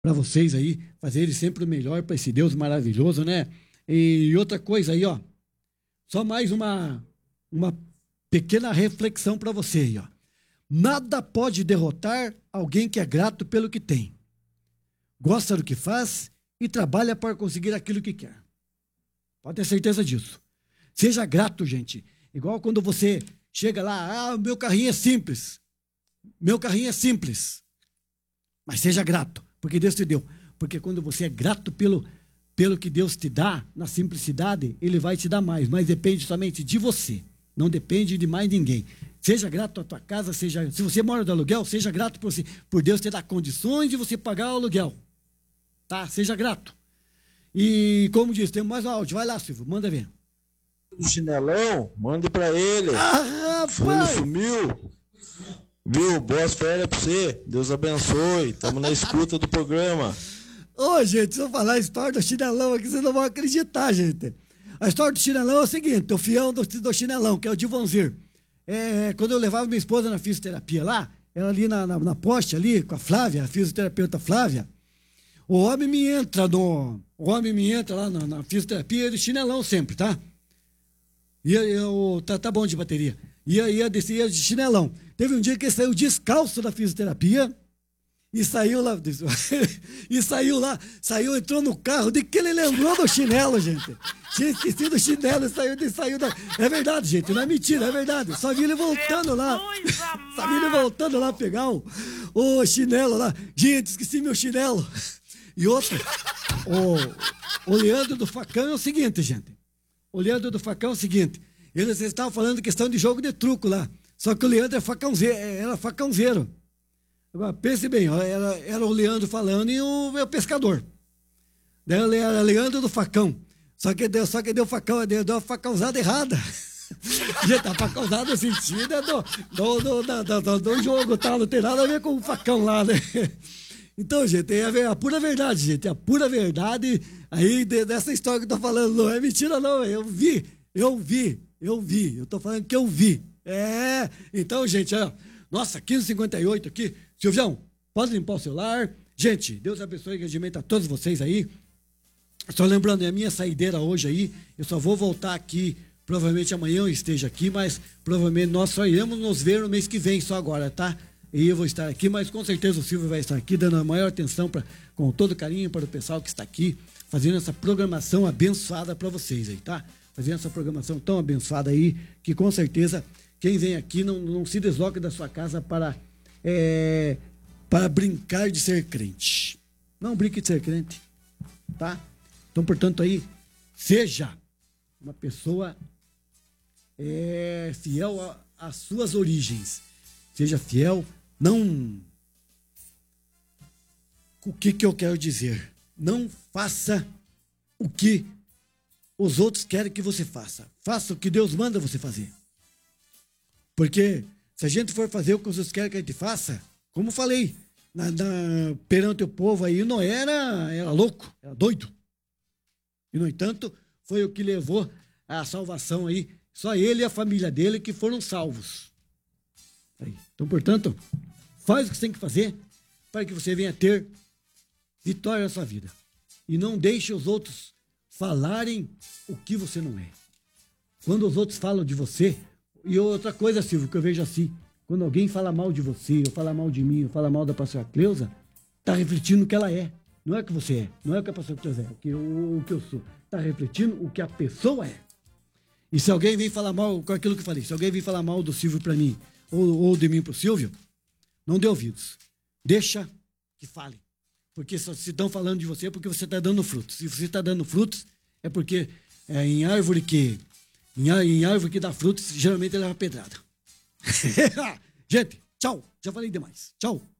para vocês aí, fazerem sempre o melhor para esse Deus maravilhoso, né? E outra coisa aí, ó, só mais uma pequena reflexão para você aí, ó. Nada pode derrotar alguém que é grato pelo que tem, gosta do que faz e trabalha para conseguir aquilo que quer. Pode ter certeza disso. Seja grato, gente. Igual quando você chega lá, meu carrinho é simples. Meu carrinho é simples. Mas seja grato, porque Deus te deu. Porque quando você é grato pelo que Deus te dá, na simplicidade, Ele vai te dar mais. Mas depende somente de você. Não depende de mais ninguém. Seja grato à tua casa, se você mora de aluguel, seja grato por Deus te dar condições de você pagar o aluguel. Tá? Seja grato. E como disse, tem mais um áudio. Vai lá, Silvio, manda ver. O chinelão, mande pra ele. Folha sumiu. Viu? Boas férias pra você. Deus abençoe. Estamos na escuta do programa. Ô, gente, se eu falar a história do chinelão aqui, vocês não vão acreditar, gente. A história do chinelão é o seguinte: o fião do chinelão, que é o Divonzir. Quando eu levava minha esposa na fisioterapia lá, ela ali na poste ali, com a Flávia, a fisioterapeuta Flávia, o homem me entra lá na fisioterapia de chinelão sempre, tá? E tá bom de bateria. Ia descer de chinelão. Teve um dia que ele saiu descalço da fisioterapia e saiu lá, entrou no carro de que ele lembrou do chinelo, gente. Tinha esquecido o chinelo e saiu da... É verdade, gente, não é mentira, é verdade. Só vi ele voltando lá. Só vi ele voltando lá pegar o chinelo lá. Gente, esqueci meu chinelo. E outra, o Leandro do Facão é o seguinte, gente. O Leandro do Facão é o seguinte. Eles estavam falando questão de jogo de truco lá. Só que o Leandro era facãozeiro. Agora, pense bem, ó, era o Leandro falando e o pescador. Daí era Leandro do Facão. Só que deu facão, deu uma facãozada errada. Gente, a facãozada no sentido é do jogo, tá? Não tem nada a ver com o facão lá, né? Então, gente, é a pura verdade, gente. É a pura verdade aí dessa história que eu tô falando. Não é mentira, não. Eu vi. Eu tô falando que eu vi. Então, gente, ó. Nossa, 15h58 aqui. Silvião, pode limpar o celular. Gente, Deus abençoe e regimento a todos vocês aí. Só lembrando, é a minha saideira hoje aí. Eu só vou voltar aqui, provavelmente amanhã eu esteja aqui, mas provavelmente nós só iremos nos ver no mês que vem, só agora, tá? E eu vou estar aqui, mas com certeza o Silvio vai estar aqui, dando a maior atenção, com todo carinho para o pessoal que está aqui, fazendo essa programação abençoada para vocês aí, tá? Fazendo essa programação tão abençoada aí, que com certeza quem vem aqui não se desloca da sua casa para brincar de ser crente. Não brinque de ser crente, tá? Então, portanto, aí, seja uma pessoa fiel às suas origens. Seja fiel, não... O que eu quero dizer? Não faça o que os outros querem que você faça. Faça o que Deus manda você fazer. Porque se a gente for fazer o que os outros querem que a gente faça, como falei, perante o povo aí, Noé era louco, era doido. E, no entanto, foi o que levou à salvação aí. Só ele e a família dele que foram salvos. Aí. Então, portanto, faz o que você tem que fazer para que você venha ter vitória na sua vida. E não deixe os outros falarem o que você não é. Quando os outros falam de você... E outra coisa, Silvio, que eu vejo assim, quando alguém fala mal de você, ou fala mal de mim, ou fala mal da pastora Cleusa, está refletindo o que ela é. Não é o que você é, não é o que a pastora Cleusa é, o que eu sou. Está refletindo o que a pessoa é. E se alguém vem falar mal, com aquilo que eu falei, se alguém vem falar mal do Silvio para mim, ou de mim para o Silvio, não dê ouvidos. Deixa que fale. Porque se estão falando de você, é porque você está dando frutos. Se você está dando frutos, é porque em árvore que dá frutos, geralmente ela é uma pedrada. Gente, tchau. Já falei demais. Tchau.